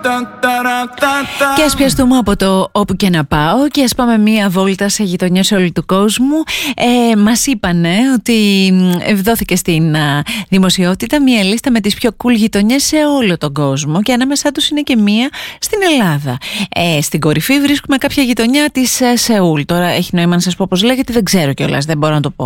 Και ας πιαστούμε από το όπου και να πάω και ας πάμε μία βόλτα σε γειτονιές όλου του κόσμου. Μας είπανε ότι δόθηκε στην δημοσιότητα μία λίστα με τις πιο cool γειτονιές σε όλο τον κόσμο και ανάμεσά τους είναι και μία στην Ελλάδα. Στην κορυφή βρίσκουμε κάποια γειτονιά της Σεούλ. Τώρα έχει νόημα να σας πω πώς λέγεται, δεν ξέρω κιόλας, δεν μπορώ να το πω.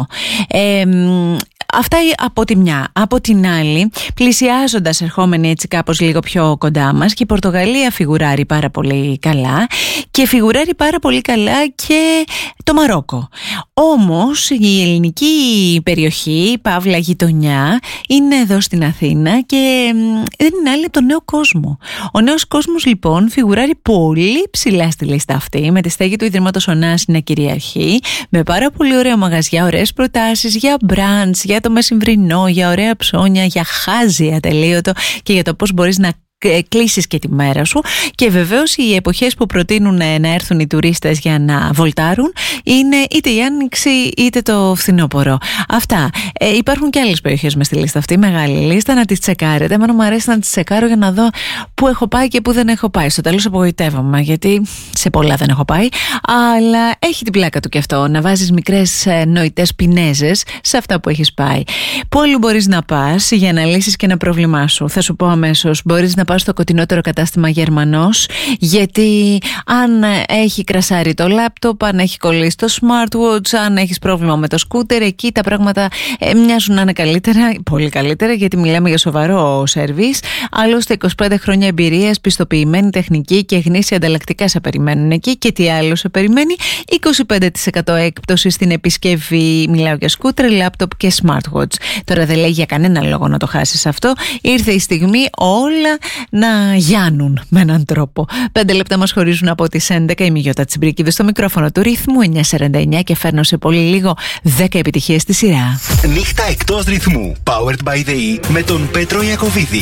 Αυτά από τη μια. Από την άλλη, πλησιάζοντας, ερχόμενοι έτσι κάπως λίγο πιο κοντά μας, και η Πορτογαλία φιγουράρει πάρα πολύ καλά και φιγουράρει πάρα πολύ καλά και το Μαρόκο. Όμως η ελληνική περιοχή, παύλα γειτονιά, είναι εδώ στην Αθήνα και δεν είναι άλλη από τον νέο κόσμο. Ο νέος κόσμος λοιπόν φιγουράρει πολύ ψηλά στη λίστα αυτή, με τη στέγη του Ιδρύματος Ωνάση να κυριαρχεί, με πάρα πολύ ωραία μαγαζιά, ωραίες προτάσεις για μπραντς, για το μεσημβρινό, για ωραία ψώνια, για χάζι ατελείωτο και για το πώς μπορείς να κλείσεις και τη μέρα σου. Και βεβαίως οι εποχές που προτείνουν να έρθουν οι τουρίστες για να βολτάρουν είναι είτε η Άνοιξη είτε το φθινόπωρο. Αυτά. Υπάρχουν και άλλες περιοχές μες στη λίστα αυτή, μεγάλη λίστα, να τις τσεκάρετε. Εμένα μου αρέσει να τις τσεκάρω για να δω πού έχω πάει και πού δεν έχω πάει. Στο τέλος απογοητεύομαι, γιατί σε πολλά δεν έχω πάει, αλλά έχει την πλάκα του και αυτό, να βάζεις μικρές νοητές πινέζες σε αυτά που έχεις πάει. Πού αλλού μπορείς να πας για να λύσεις και ένα πρόβλημά σου? Θα σου πω αμέσως. Μπορείς να πας στο κοντινότερο κατάστημα Γερμανός, γιατί αν έχει κρασάρει το λάπτοπ, αν έχει κολλήσει το smartwatch, αν έχεις πρόβλημα με το σκούτερ, εκεί τα πράγματα μοιάζουν να είναι καλύτερα, πολύ καλύτερα, γιατί μιλάμε για σοβαρό σερβίς. Άλλωστε 25 χρόνια εμπειρίας, πιστοποιημένη τεχνική και γνήσια ανταλλακτικά σε περιμένουν εκεί. Και τι άλλο σε περιμένει? 25% έκπτωση στην επισκευή, μιλάω για σκούτερ, λάπτοπ και smartwatch. Τώρα δεν λέει για κανένα λόγο να το χάσεις αυτό. Ήρθε η στιγμή όλα να γιάνουν με έναν τρόπο. 5 λεπτά μας χωρίζουν από τις 11. Είμαι η Γιώτα Τσιμπρίκηδη στο μικρόφωνο του ρυθμού 949 και φέρνω σε πολύ λίγο 10 επιτυχίες στη σειρά. Νύχτα εκτός ρυθμού. Powered by the E με τον Πέτρο Ιακωβίδη.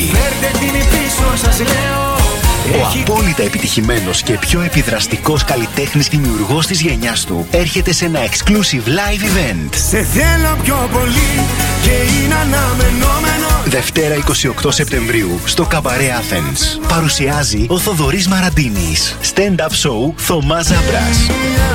Ο απόλυτα επιτυχημένος και πιο επιδραστικός καλλιτέχνης δημιουργός της γενιάς του έρχεται σε ένα exclusive live event. Σε θέλω πιο πολύ και είναι αναμενόμενο. Δευτέρα 28 Σεπτεμβρίου στο Καμπαρέ Athens. Παρουσιάζει ο Θοδωρής Μαραντίνης. Stand-up show Θωμάς Ζαμπράς.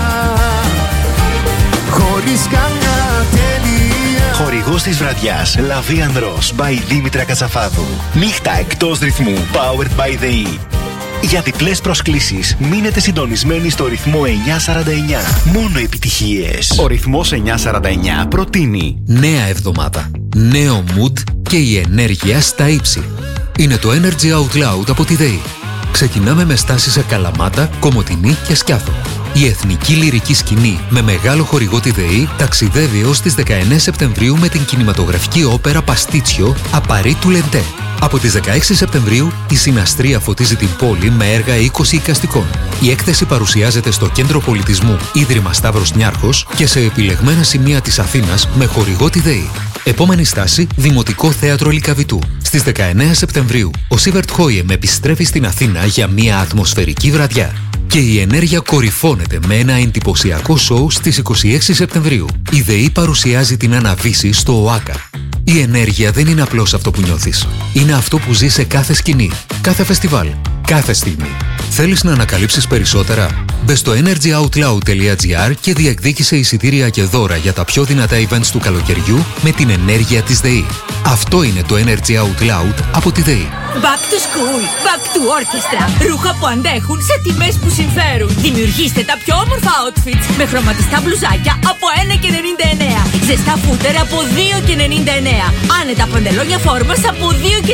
Χωρίς καμιά τελεία. Χορηγός της βραδιάς Lavian Ross by Δήμητρα Κατσαφάδου. Νύχτα εκτός ρυθμού Powered by the E. Για διπλές προσκλήσεις μείνετε συντονισμένοι στο ρυθμό 949. Μόνο επιτυχίες. Ο ρυθμός 949 προτείνει νέα εβδομάδα, νέο mood και η ενέργεια στα ύψη. Είναι το Energy Out Loud από τη ΔΕΗ. Ξεκινάμε με στάσεις σε Καλαμάτα, Κομοτηνή και Σκιάθο. Η εθνική λυρική σκηνή με μεγάλο χορηγό τη ΔΕΗ ταξιδεύει έως τις 19 Σεπτεμβρίου με την κινηματογραφική όπερα Παστίτσιο Απαρί του Λεντέ. Από τις 16 Σεπτεμβρίου η Συναστρία φωτίζει την πόλη με έργα 20 εικαστικών. Η έκθεση παρουσιάζεται στο Κέντρο Πολιτισμού Ίδρυμα Σταύρος Νιάρχος και σε επιλεγμένα σημεία της Αθήνας με χορηγό τη ΔΕΗ. Επόμενη στάση, Δημοτικό Θέατρο Λυκαβητού. Στις 19 Σεπτεμβρίου ο Σίβερτ Χόιεμ επιστρέφει στην Αθήνα για μια ατμοσφαιρική βραδιά. Και η ενέργεια κορυφώνεται με ένα εντυπωσιακό σοου στις 26 Σεπτεμβρίου. Η ΔΕΗ παρουσιάζει την Αναβίση στο ΟΑΚΑ. Η ενέργεια δεν είναι απλώς αυτό που νιώθεις. Είναι αυτό που ζεις σε κάθε σκηνή, κάθε φεστιβάλ, κάθε στιγμή. Θέλεις να ανακαλύψεις περισσότερα? Μπες στο energyoutloud.gr και διεκδίκησε εισιτήρια και δώρα για τα πιο δυνατά events του καλοκαιριού με την ενέργεια της ΔΕΗ. Αυτό είναι το Energy Out Loud από τη ΔΕΗ. Back to school, back to orchestra. Ρούχα που αντέχουν σε τιμές που συμφέρουν. Δημιουργήστε τα πιο όμορφα outfits με χρωματιστά μπλουζάκια από 1,99. Ζεστά φούτερ από 2,99. Άνετα παντελόνια φόρμας από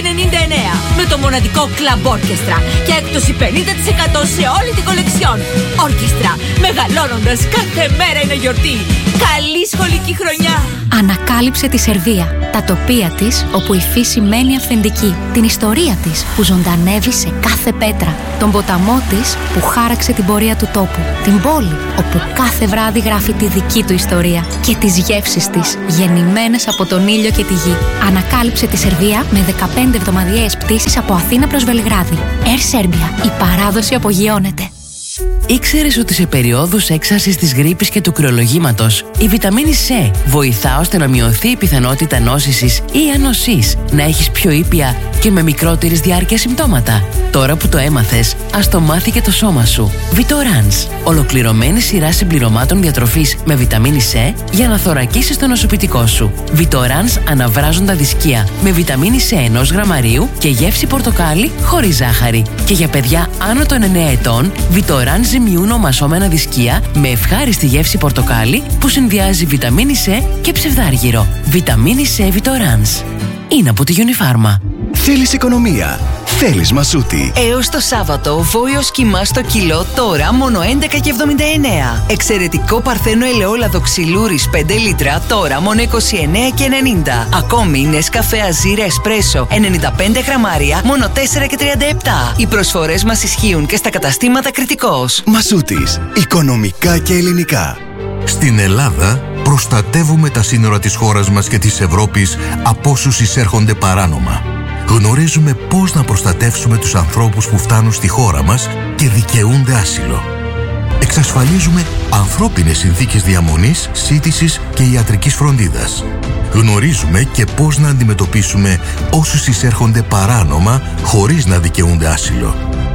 2,99. Με το μοναδικό Club Orchestra και έκπτωση 50% σε όλη την κολεξιόν. Orchestra, μεγαλώνοντας κάθε μέρα είναι γιορτή. Καλή σχολική χρονιά. Ανακάλυψε τη Σερβία, τα τοπία της όπου η φύση μένει αυθεντική, την ιστορία της που ζωντανεύει σε κάθε πέτρα, τον ποταμό της που χάραξε την πορεία του τόπου, την πόλη όπου κάθε βράδυ γράφει τη δική του ιστορία και τις γεύσεις της γεννημένες από τον ήλιο και τη γη. Ανακάλυψε τη Σερβία με 15 εβδομαδιαίες πτήσεις από Αθήνα προς Βελιγράδι. Air Serbia, η παράδοση απογειώνεται. Ήξερες ότι σε περιόδους έξαρσης της γρίπης και του κρυολογήματος η βιταμίνη C βοηθά ώστε να μειωθεί η πιθανότητα νόσησης ή ανοσής, να έχεις πιο ήπια και με μικρότερης διάρκειας συμπτώματα? Τώρα που το έμαθες, ας το μάθει και το σώμα σου. Vitorans, ολοκληρωμένη σειρά συμπληρωμάτων διατροφής με βιταμίνη C για να θωρακίσεις το νοσοποιητικό σου. Vitorans αναβράζοντα δισκία με βιταμίνη C 1 γραμμαρίου και γεύση πορτοκάλι χωρίς ζάχαρη. Και για παιδιά άνω των 9 ετών, Vitorans ζυμιούν ομασώμενα δισκία με ευχάριστη γεύση πορτοκάλι που συνδυάζει βιταμίνη C και ψευδάργυρο. Βιταμίνη C Vitorans. Είναι από τη Unifarma. Θέλεις οικονομία? Θέλεις Μασούτη? Έως το Σάββατο, βόηος κιμά στο κιλό τώρα μόνο 11,79. Εξαιρετικό παρθένο ελαιόλαδο ξυλούρης 5 λίτρα τώρα μόνο 29,90. Ακόμη Νεσκαφέ Αζίρ Εσπρέσο 95 γραμμάρια μόνο 4,37. Οι προσφορές μας ισχύουν και στα καταστήματα Κρητικός. Μασούτης. Οικονομικά και ελληνικά. Στην Ελλάδα προστατεύουμε τα σύνορα της χώρας μας και της Ευρώπης από όσους εισέρχονται παράνομα. Γνωρίζουμε πώς να προστατεύσουμε τους ανθρώπους που φτάνουν στη χώρα μας και δικαιούνται άσυλο. Εξασφαλίζουμε ανθρώπινες συνθήκες διαμονής, σύντησης και ιατρικής φροντίδας. Γνωρίζουμε και πώς να αντιμετωπίσουμε όσους εισέρχονται παράνομα χωρίς να δικαιούνται άσυλο.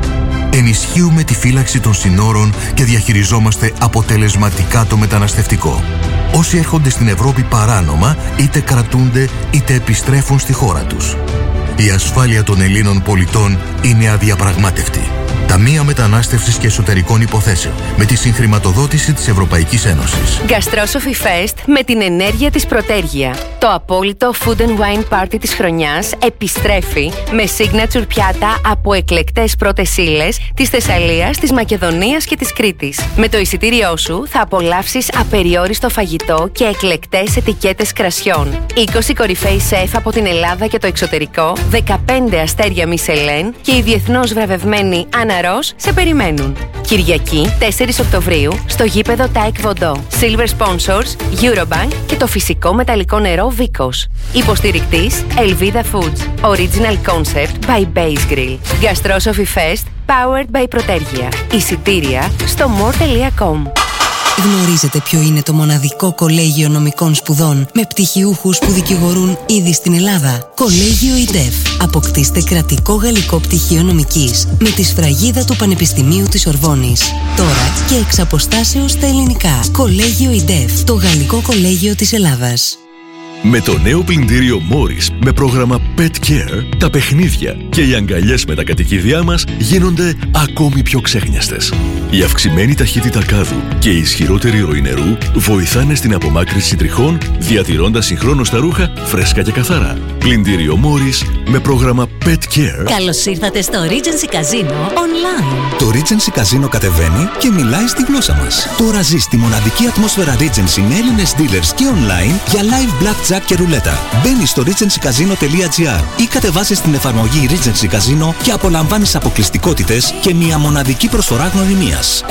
Ενισχύουμε τη φύλαξη των συνόρων και διαχειριζόμαστε αποτελεσματικά το μεταναστευτικό. Όσοι έρχονται στην Ευρώπη παράνομα είτε κρατούνται είτε επιστρέφουν στη χώρα τους. Η ασφάλεια των Ελλήνων πολιτών είναι αδιαπραγμάτευτη. Ταμεία Μετανάστευσης και Εσωτερικών Υποθέσεων με τη συγχρηματοδότηση της Ευρωπαϊκής Ένωσης. Gastrophy Fest με την ενέργεια της Πρωτέργεια. Το απόλυτο food and wine party της χρονιάς επιστρέφει με signature πιάτα από εκλεκτές πρώτες ύλες της Θεσσαλίας, της Μακεδονίας και της Κρήτης. Με το εισιτήριό σου θα απολαύσεις απεριόριστο φαγητό και εκλεκτές ετικέτες κρασιών. 20 κορυφαίοι σεφ από την Ελλάδα και το εξωτερικό, 15 αστέρια Μισελέν και η διεθνώς βραβευμένη Άννα Ρος σε περιμένουν. Κυριακή 4 Οκτωβρίου στο γήπεδο Τάικ Βοντό. Silver Sponsors, Eurobank και το φυσικό μεταλλικό νερό Vicos. Υποστηρικτής Elvida Foods. Original Concept by Base Grill. Gastrophy Fest powered by Πρωτέργεια. Εισιτήρια στο more.com. Γνωρίζετε ποιο είναι το μοναδικό κολέγιο νομικών σπουδών με πτυχιούχους που δικηγορούν ήδη στην Ελλάδα? Κολέγιο ΙΝΤΕΦ. Αποκτήστε κρατικό γαλλικό πτυχίο νομικής με τη σφραγίδα του Πανεπιστημίου της Ορβόνης. Τώρα και εξ αποστάσεως στα ελληνικά. Κολέγιο ΙΝΤΕΦ. Το γαλλικό κολέγιο της Ελλάδας. Με το νέο πλυντήριο Morris με πρόγραμμα Pet Care, τα παιχνίδια και οι αγκαλιές με τα κατοικίδια μας γίνονται ακόμη πιο ξέχνιαστες. Η αυξημένη ταχύτητα κάδου και η ισχυρότερη ροή νερού βοηθάνε στην απομάκρυνση τριχών, διατηρώντας συγχρόνως τα ρούχα φρέσκα και καθαρά. Πλυντήριο Morris με πρόγραμμα Pet Care. Καλώς ήρθατε στο Regency Casino Online. Το Regency Casino κατεβαίνει και μιλάει στη γλώσσα μας. Τώρα ζεις τη μοναδική ατμόσφαιρα Regency με Έλληνες dealers και online για live blackjack και ρουλέτα. Μπαίνεις στο regencycasino.gr ή κατεβάζεις την εφαρμογή Regency Casino και απολαμβάνεις αποκλειστικότητες και μια μοναδική προσφορά γνωριμίας.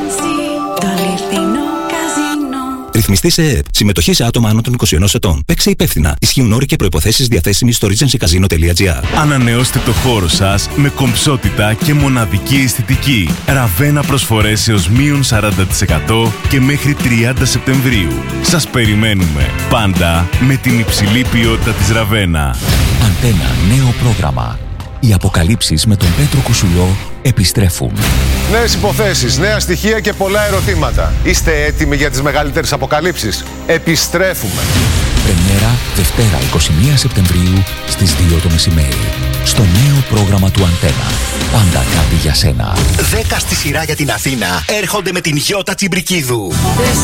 Ρυθμιστή σε ΕΕΠ. Συμμετοχή σε άτομα άνω των 21 ετών. Παίξε υπεύθυνα. Ισχύουν όροι και προϋποθέσεις διαθέσιμοι στο regencycasino.gr. Ανανεώστε το χώρο σας με κομψότητα και μοναδική αισθητική. Ραβένα προσφορές έως μείον 40% και μέχρι 30 Σεπτεμβρίου. Σας περιμένουμε. Πάντα με την υψηλή ποιότητα της Ραβένα. Αντένα, νέο πρόγραμμα. Οι αποκαλύψεις με τον Πέτρο Κουσουλό επιστρέφουν. Νέες υποθέσεις, νέα στοιχεία και πολλά ερωτήματα. Είστε έτοιμοι για τις μεγαλύτερες αποκαλύψεις? Επιστρέφουμε. Πρεμιέρα Δευτέρα 21 Σεπτεμβρίου στις 2 το μεσημέρι. Στο νέο πρόγραμμα του Αντένα. Πάντα κάτι για σένα. 10 στη σειρά για την Αθήνα έρχονται με την Γιώτα Τσιμπρικίδου.